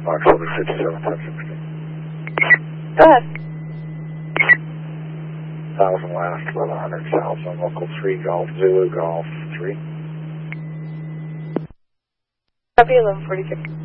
Fox over 57, 1016. Go ahead. 1000 last, 1100 south on local 3 Golf, Zulu Golf 3. Copy 1146.